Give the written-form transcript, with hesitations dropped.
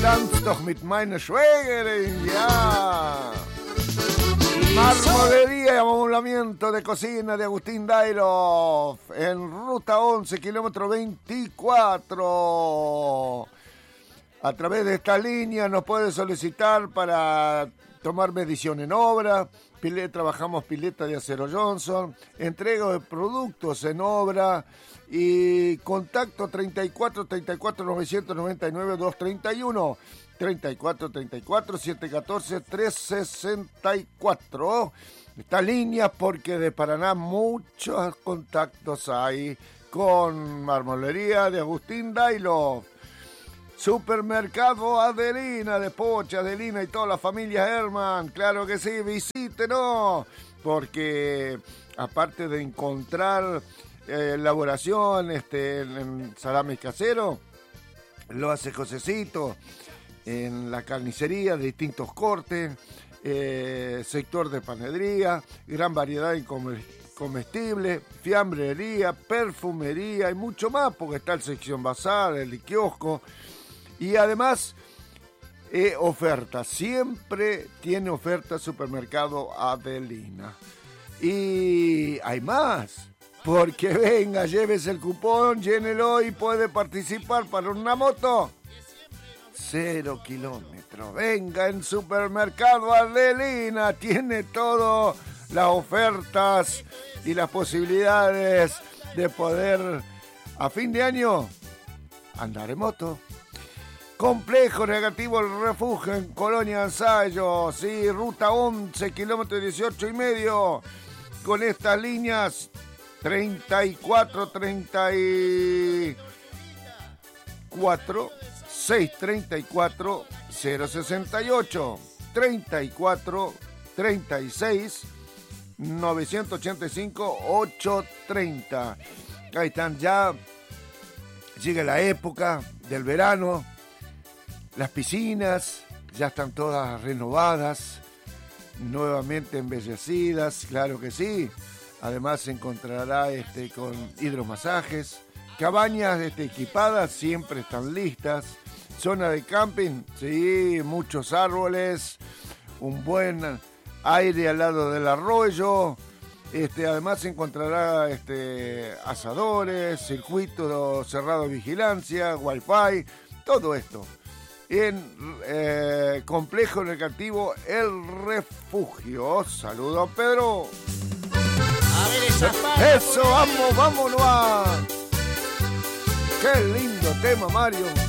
tanzt doch mit meiner Schwägerin, ya. Marmolería y amoblamiento de cocina de Agustín Dailov en ruta 11, kilómetro 24. A través de esta línea nos puede solicitar para tomar medición en obra. Trabajamos pileta de acero Johnson, entrega de productos en obra y contacto 34 34 999 231. 34 34 714 364. Esta línea porque de Paraná muchos contactos hay con Marmolería de Agustín Dailov. Supermercado Adelina de Pocha, Adelina y toda la familia Herman. Claro que sí, visítenos. Porque aparte de encontrar elaboración en salami casero, lo hace Josecito. En la carnicería de distintos cortes, sector de panadería, gran variedad de comestibles, fiambrería, perfumería y mucho más, porque está el sección bazar, el kiosco. Y además, oferta, siempre tiene oferta Supermercado Adelina. Y hay más, porque venga, llévese el cupón, llénelo y puede participar para una moto. 0 kilómetros. Venga en Supermercado Adelina. Tiene todas las ofertas y las posibilidades de poder a fin de año andar en moto. Complejo Negativo El Refugio en Colonia Ensayo. Sí, ruta 11, kilómetro 18 y medio. Con estas líneas 34, 34 634 068 34 36 985 830. Ahí están, ya llega la época del verano, las piscinas ya están todas renovadas, nuevamente embellecidas, claro que sí. Además se encontrará con hidromasajes, cabañas equipadas siempre están listas. Zona de camping, sí, muchos árboles, un buen aire al lado del arroyo. Además se encontrará asadores, circuito cerrado de vigilancia, wifi, todo esto. En Complejo Recreativo El Refugio. Saludos, Pedro. A ver esa palabra. Eso, vamos, vámonos a... Qué lindo tema, Mario.